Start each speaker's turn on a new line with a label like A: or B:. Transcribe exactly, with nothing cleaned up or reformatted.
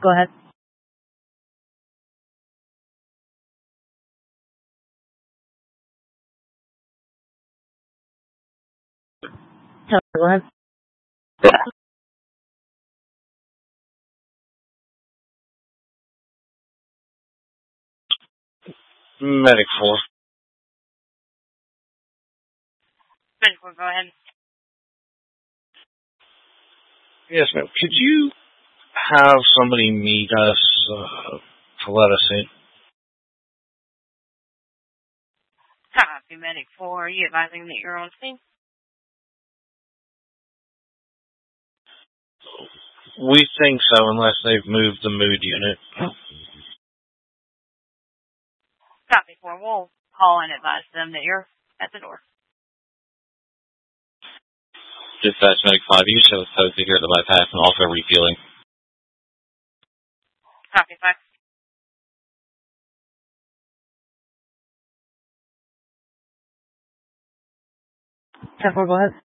A: Go ahead. Go ahead.
B: Medic four.
C: Medic four, go ahead.
B: Yes, ma'am. Could you have somebody meet us uh, to let us in?
C: Copy, Medic four. Are you advising that you're on scene?
B: We think so, unless they've moved the mood unit.
C: Copy four. We'll call and advise them that you're at the door.
D: Dispatch Medic five, you show us posted here at the bypass and also refueling.
C: Copy five.
A: ten four, go ahead.